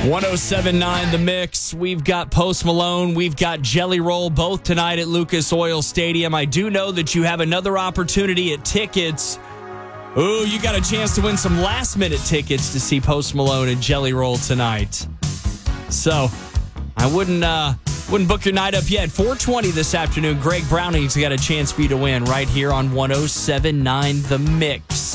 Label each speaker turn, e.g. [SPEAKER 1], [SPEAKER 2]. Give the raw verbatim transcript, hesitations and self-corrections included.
[SPEAKER 1] ten seventy-nine The Mix. We've got Post Malone. We've got Jelly Roll, both tonight at Lucas Oil Stadium. I do know that you have another opportunity at tickets. Ooh, you got a chance to win some last-minute tickets to see Post Malone and Jelly Roll tonight. So, I wouldn't uh, wouldn't book your night up yet. four twenty this afternoon, Greg Browning's got a chance for you to win right here on ten seventy-nine The Mix.